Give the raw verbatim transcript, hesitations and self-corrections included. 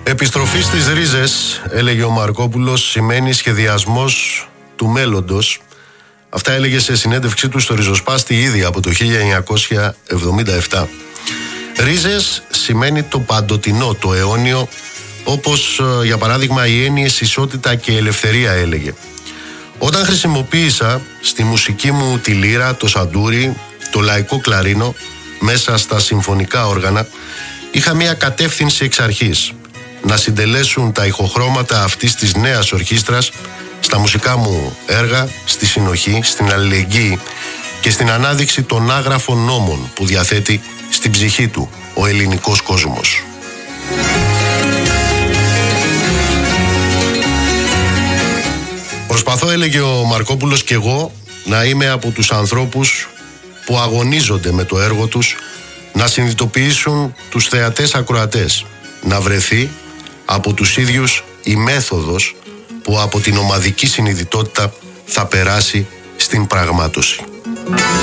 Επιστροφή στις ρίζες, έλεγε ο Μαρκόπουλος, σημαίνει σχεδιασμός του μέλλοντος. Αυτά έλεγε σε συνέντευξή του στο Ριζοσπάστη ήδη από το χίλια εννιακόσια εβδομήντα επτά. Ρίζες σημαίνει το παντοτινό, το αιώνιο, όπως για παράδειγμα οι έννοιες ισότητα και ελευθερία έλεγε. Όταν χρησιμοποίησα στη μουσική μου τη λύρα, το σαντούρι, το λαϊκό κλαρίνο, μέσα στα συμφωνικά όργανα, είχα μια κατεύθυνση εξ αρχής: να συντελέσουν τα ηχοχρώματα αυτής της νέας ορχήστρας στα μουσικά μου έργα, στη συνοχή, στην αλληλεγγύη και στην ανάδειξη των άγραφων νόμων που διαθέτει στην ψυχή του ο ελληνικός κόσμος. Προσπαθώ, έλεγε ο Μαρκόπουλος, και εγώ να είμαι από τους ανθρώπους που αγωνίζονται με το έργο τους να συνειδητοποιήσουν τους θεατές ακροατές, να βρεθεί από τους ίδιους η μέθοδος που από την ομαδική συνειδητότητα θα περάσει στην πραγμάτωση.